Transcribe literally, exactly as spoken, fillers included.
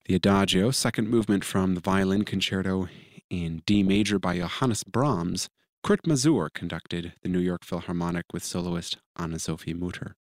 The Adagio, second movement from the Violin Concerto in D major by Johannes Brahms, Kurt Masur conducted the New York Philharmonic with soloist Anna-Sophie Mutter.